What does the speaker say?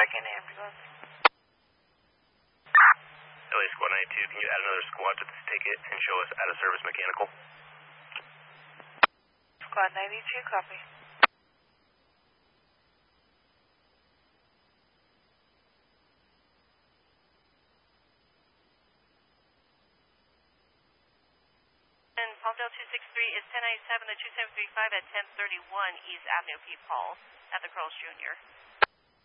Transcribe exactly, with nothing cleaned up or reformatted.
second ambulance. L A Squad ninety-two, can you add another squad to this ticket and show us out of service mechanical? Squad ninety-two, copy. And Palmdale two six three is ten ninety-seven to two seven three five at ten thirty-one East Avenue, Pete Paul at the Curls Junior